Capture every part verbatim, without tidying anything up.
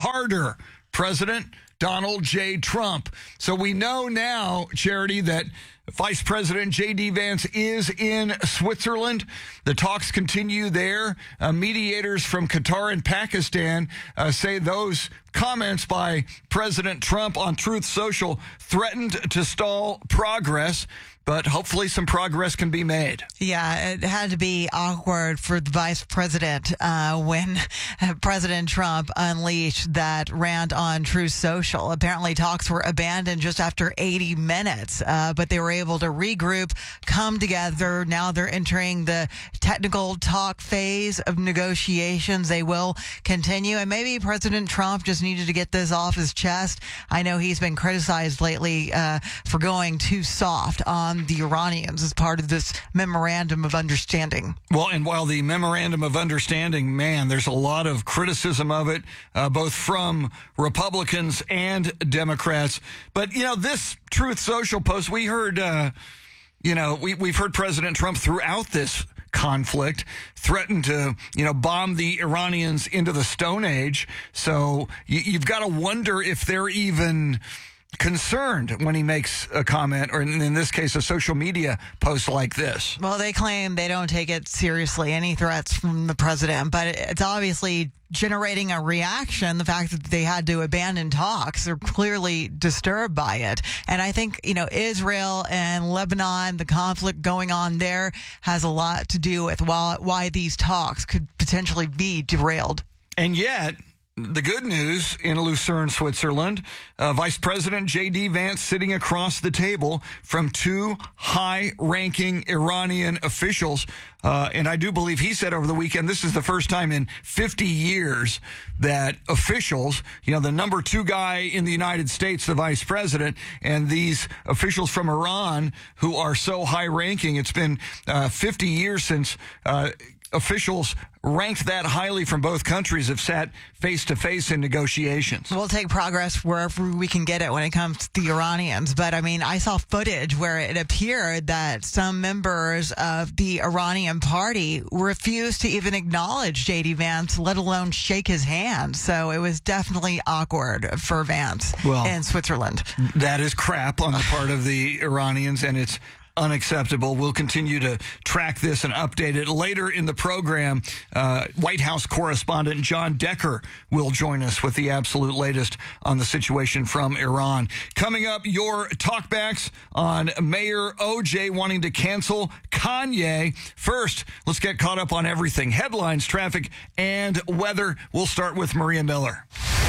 harder. President Donald J. Trump. So we know now, Charity, that Vice President J D. Vance is in Switzerland. The talks continue there. Uh, mediators from Qatar and Pakistan uh, say those comments by President Trump on Truth Social threatened to stall progress. But hopefully some progress can be made. Yeah, it had to be awkward for the vice president uh, when President Trump unleashed that rant on Truth Social. Apparently talks were abandoned just after eighty minutes, uh, but they were able to regroup, come together. Now they're entering the technical talk phase of negotiations. They will continue, and maybe President Trump just needed to get this off his chest. I know he's been criticized lately uh, for going too soft on the Iranians as part of this memorandum of understanding. Well, and while the memorandum of understanding, man, there's a lot of criticism of it, uh, both from Republicans and Democrats. But, you know, this Truth Social post, we heard, uh, you know, we, we've heard President Trump throughout this conflict threaten to, you know, bomb the Iranians into the Stone Age. So you, you've got to wonder if they're even concerned when he makes a comment, or in this case, a social media post like this. Well, they claim they don't take it seriously, any threats from the president, but it's obviously generating a reaction. The fact that they had to abandon talks, they're clearly disturbed by it. And I think, you know, Israel and Lebanon, the conflict going on there has a lot to do with why, why these talks could potentially be derailed. And yet, the good news in Lucerne, Switzerland, uh, Vice President J D. Vance sitting across the table from two high-ranking Iranian officials. Uh, and I do believe he said over the weekend, this is the first time in fifty years that officials, you know, the number two guy in the United States, the vice president, and these officials from Iran who are so high-ranking, it's been uh, fifty years since uh, officials ranked that highly from both countries have sat face-to-face in negotiations. We'll take progress wherever we can get it when it comes to the Iranians. But, I mean, I saw footage where it appeared that some members of the Iranian party refused to even acknowledge J D. Vance, let alone shake his hand. So it was definitely awkward for Vance well, in Switzerland. That is crap on the part of the Iranians, and it's unacceptable. We'll continue to track this and update it. Later in the program, uh, White House correspondent John Decker will join us with the absolute latest on the situation from Iran. Coming up, your talkbacks on Mayor O J wanting to cancel Kanye. First, let's get caught up on everything. Headlines, traffic, and weather. We'll start with Maria Miller.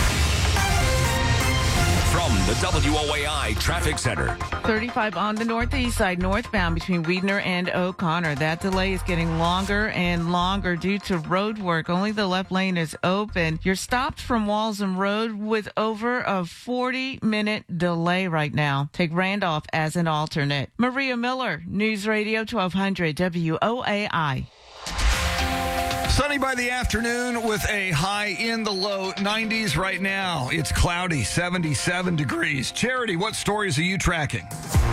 From the W O A I Traffic Center. thirty-five on the northeast side, northbound between Weidner and O'Connor. That delay is getting longer and longer due to road work. Only the left lane is open. You're stopped from Walsham Road with over a forty-minute delay right now. Take Randolph as an alternate. Maria Miller, News Radio twelve hundred W O A I. Sunny by the afternoon with a high in the low nineties right now. It's cloudy, seventy-seven degrees. Charity, what stories are you tracking?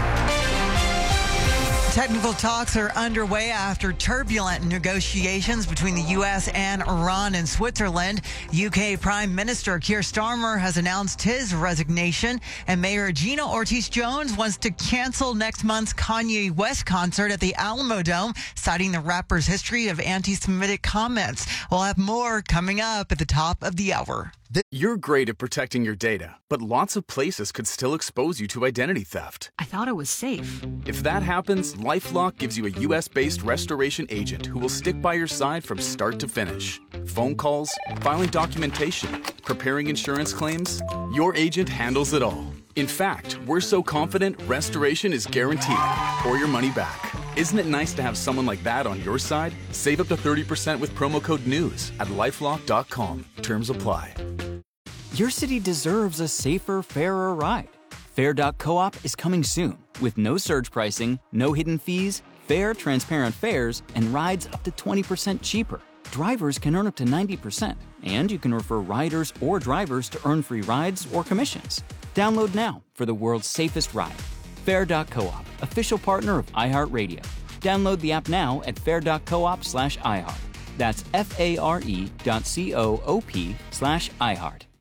Technical talks are underway after turbulent negotiations between the U S and Iran and Switzerland. U K Prime Minister Keir Starmer has announced his resignation, and Mayor Gina Ortiz-Jones wants to cancel next month's Kanye West concert at the Alamo Dome, citing the rapper's history of anti-Semitic comments. We'll have more coming up at the top of the hour. You're great at protecting your data, but lots of places could still expose you to identity theft. I thought it was safe. If that happens, LifeLock gives you a U S-based restoration agent who will stick by your side from start to finish. Phone calls, filing documentation, preparing insurance claims, your agent handles it all. In fact, we're so confident restoration is guaranteed or your money back. Isn't it nice to have someone like that on your side? Save up to thirty percent with promo code NEWS at lifelock dot com. Terms apply. Your city deserves a safer, fairer ride. Fair dot coop is coming soon with no surge pricing, no hidden fees, fair, transparent fares, and rides up to twenty percent cheaper. Drivers can earn up to ninety percent, and you can refer riders or drivers to earn free rides or commissions. Download now for the world's safest ride. Fair dot coop, official partner of iHeartRadio. Download the app now at fair dot coop slash iHeart. That's F A R E dot C O O P slash iHeart.